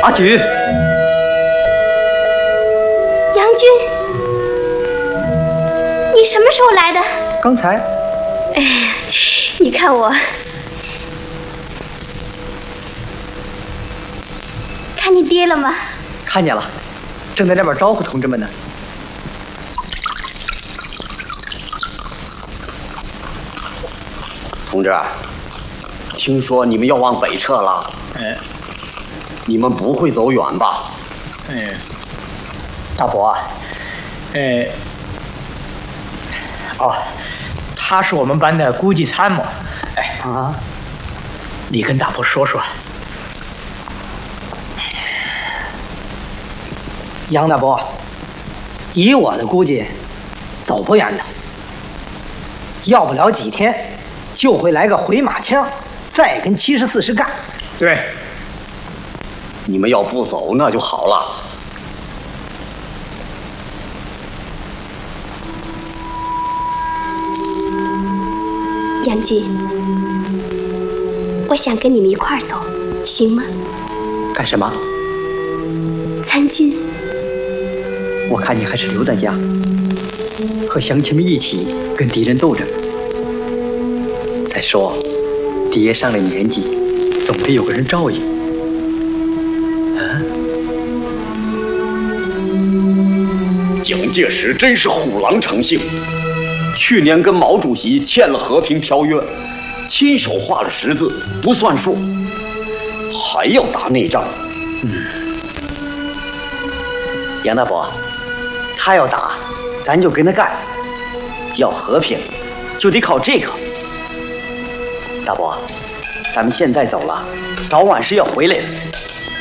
阿菊， 杨军，你什么时候来的？ 刚才。 哎呀，你看我，看你爹了吗？ 看见了，正在那边招呼同志们呢。 同志，听说你们要往北撤了。你们不会走远吧？ 大伯啊， 他是我们班的估计参谋。你跟大伯说说。 杨大伯，以我的估计，走不远的，要不了几天，就会来个回马枪，再跟74师干。 对， 你们要不走那就好了。 杨军，我想跟你们一块儿走，行吗？ 干什么？ 参军。 我看你还是留在家，和乡亲们一起跟敌人斗着。再说，爹上了年纪，总得有个人照应。 蒋介石真是虎狼成性，去年跟毛主席签了和平条约，亲手画了十字不算数，还要打内仗。 杨大伯，他要打，咱就跟他干；要和平，就得靠这个。大伯，咱们现在走了，早晚是要回来的。